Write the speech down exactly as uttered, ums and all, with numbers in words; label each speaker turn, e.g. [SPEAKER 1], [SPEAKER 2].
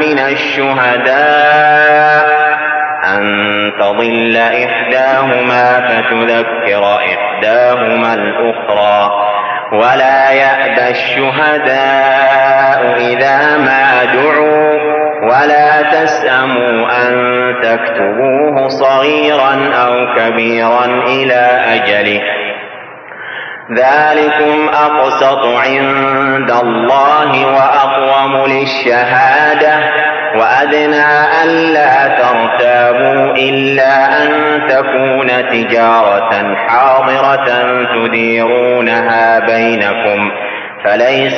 [SPEAKER 1] من الشهداء أن تضل إحداهما فتذكر إحداهما الأخرى ولا يأبى الشهداء إذا ما دعوا ولا تسأموا أن تكتبوه صغيرا أو كبيرا إلى أجله ذلكم أقسط عند الله وأقوم للشهادة وأدنى ألا ترتابوا إلا أن تكون تجارة حاضرة تديرونها بينكم فليس